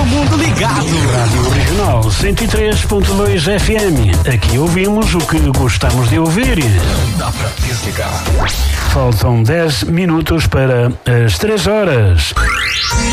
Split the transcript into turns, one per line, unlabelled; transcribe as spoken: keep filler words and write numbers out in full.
mundo ligado.
Rádio Regional cento e três ponto dois F M. Aqui ouvimos o que gostamos de ouvir.
Dá pra desligar.
Faltam dez minutos para as três horas.